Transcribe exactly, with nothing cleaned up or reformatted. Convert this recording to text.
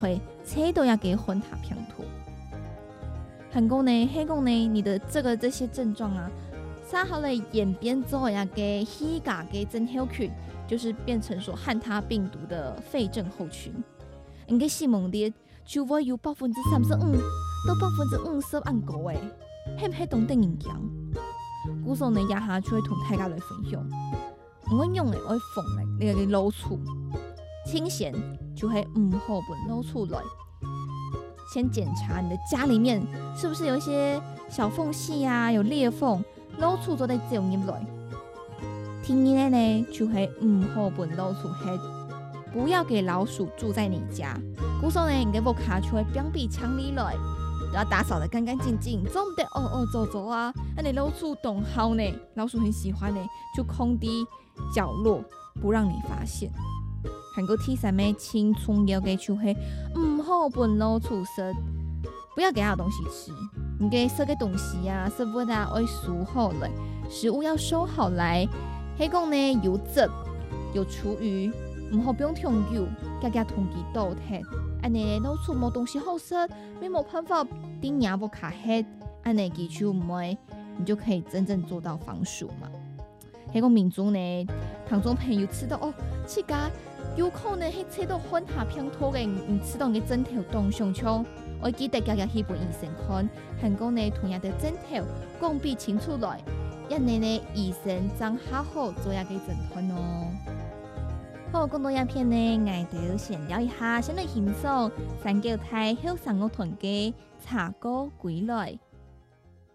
会车都要给混塔平拖。韩国呢，黑讲呢，你的这个这些症状啊，稍后来演变之后呀，给希嘎给真后群，就是变成说汉他病毒的肺症候群。你嘅西蒙的就会有百分之三十五到百分之五十按高诶，係唔係懂得影響？古時候呢，也下就會同大家來分享。我用嘅我防嚟呢個嘅老鼠，清閒就係唔好揾老鼠來。先檢查你的家裡面是不是有一些小縫隙啊，有裂縫，老鼠就得走入來。第二呢，就係唔好揾老鼠係。不要给老鼠住在你家。古時候呢，你嘅屋卡就會邊壁牆裡來，都要打掃得乾乾淨淨，總唔得哦哦走走啊！那你老鼠懂好呢，老鼠很喜歡呢，就空地角落，不讓你發現。韓國第三咩輕重要嘅就係唔好俾老鼠食，不要給它東西吃。你給食嘅東西啊，食物啊，要收好來，食物要收好來。係講呢有汁有廚餘。唔好用長久，家家同佢倒貼，安尼老鼠冇東西好食，你冇辦法頂牙不卡黑，安尼佢就唔會，你就可以真正做到防鼠嘛。喺個民眾呢，聽眾朋友知道哦，這家有可能係吃到混下偏拖嘅，唔知道嘅針頭當上槍，我記得家家去本醫生看，韓國呢同樣嘅針頭講比清楚來，一年呢醫生將好好做一個診斷哦。好，講到一片呢，我哋先聊一下，先嚟欣賞三九台後生樂團嘅茶歌歸來。